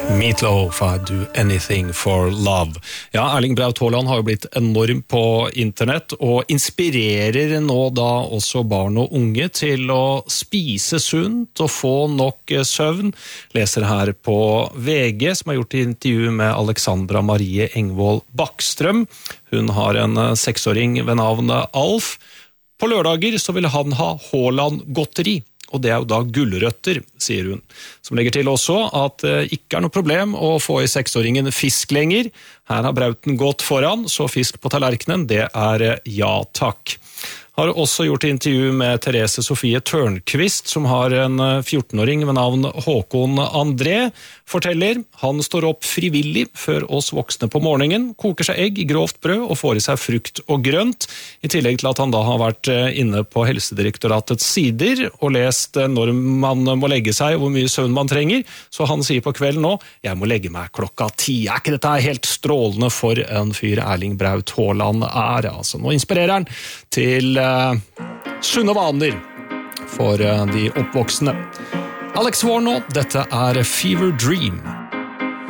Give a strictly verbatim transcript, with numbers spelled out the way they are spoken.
Meatloaf, I do anything for love. Ja, Erling Braut Haaland har jo blitt enorm på internett og inspirerer nå da også barn og unge til å spise sunt og få nok søvn. Leser her på V G, som har gjort intervju med Alexandra Marie Engvold Bakstrøm. Hun har en seksåring ved navn Alf. På lørdager så vil han ha Haaland-godteri. Og det er jo da gulrøtter, sier hun. Som legger til også at det ikke er noe problem å få i seksåringen fisk lenger. Her har Brauten gått foran, så fisk på tallerkenen, det er ja takk. Har også gjort intervju med Therese Sofie Tørnqvist, som har en fjortenåring ved navn Håkon André. Forteller, han står opp frivillig før oss voksne på morgenen, koker seg egg i grovt brød og får i seg frukt og grønt, i tillegg til at han da har vært inne på Helsedirektoratets sider og lest når man må legge seg og hvor mye søvn man trenger, så han sier på kvelden nå, jeg må legge meg klokka ti. Er ikke dette helt strålende for en fyr Erling Braut Haaland er? Altså, nå inspirerer han til uh, sunne vaner for uh, de oppvoksende. Alex Warno, dette er Fever Dream.